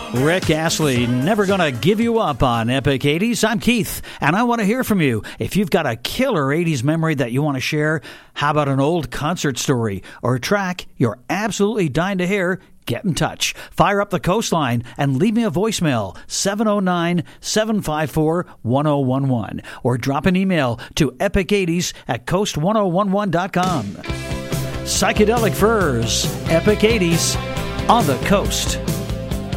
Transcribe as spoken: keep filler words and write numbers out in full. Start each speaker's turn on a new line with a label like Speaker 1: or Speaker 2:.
Speaker 1: Rick Astley, never gonna give you up on Epic eighties. I'm Keith, and I want to hear from you. If you've got a killer eighties memory that you want to share, how about an old concert story or a track you're absolutely dying to hear? Get in touch. Fire up the Coastline and leave me a voicemail, seven oh nine, seven five four, one oh one one, or drop an email to epic eighties at coast ten eleven dot com. Psychedelic Furs, Epic eighties on the Coast.